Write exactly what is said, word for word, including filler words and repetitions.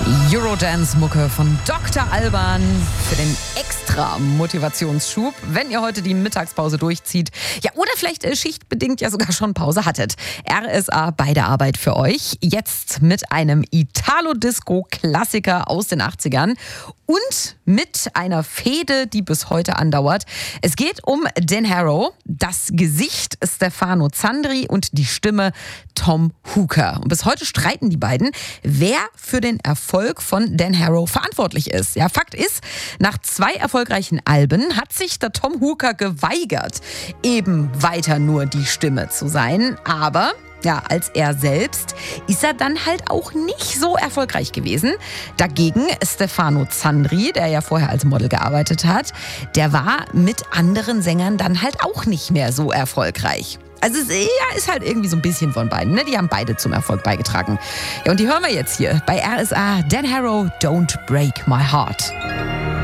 Eurodance-Mucke von Doktor Alban für den extra Motivationsschub, wenn ihr heute die Mittagspause durchzieht. Ja, oder vielleicht äh, schichtbedingt ja sogar schon Pause hattet. R S A bei der Arbeit für euch. Jetzt mit einem Italo-Disco-Klassiker aus den achtzigern und mit einer Fehde, die bis heute andauert. Es geht um Dan Harrow, das Gesicht Stefano Zandri und die Stimme Tom Hooker. Und bis heute streiten die beiden, wer für den Erfolg von Dan Harrow verantwortlich ist. Ja, Fakt ist, nach zwei erfolgreichen Alben hat sich der Tom Hooker geweigert, eben weiter nur die Stimme zu sein. Aber ja, als er selbst ist er dann halt auch nicht so erfolgreich gewesen. Dagegen Stefano Zandri, der ja vorher als Model gearbeitet hat, der war mit anderen Sängern dann halt auch nicht mehr so erfolgreich. Also es ja, ist halt irgendwie so ein bisschen von beiden, ne? Die haben beide zum Erfolg beigetragen. Ja, und die hören wir jetzt hier bei R S A. Dan Harrow, Don't Break My Heart.